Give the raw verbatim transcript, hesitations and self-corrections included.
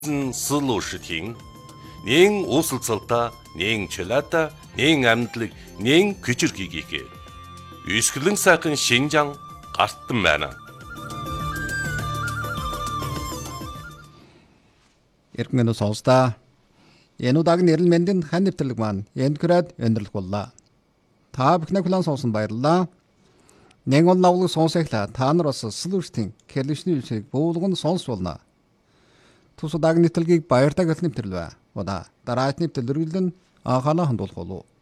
슬로 시팅 닝 우슬슬다 닝 첼라다 닝 암длыг 닝 귀чирхийгээ үсгэлэн сайхан шинжан гартан байна. Иргэн сонсдаа. Энэ удаагийн нэрэл мэндийн хан нэвтрэлэг маань энд хүрээд өндөрлөх боллоо. Та бүхний хүлээн сонсон баярлалаа. Нэг он лавлыг сонсоглаа. Та нар бас слуштын кэлишний үсэг буулган сонсволно. Тус удаагийн нэвтрэлгийг баяртай гэлнэвтрэл бай. Удаа дараагийн нэвтрэл үргэлжлэн анхаанаа хандуулах болов.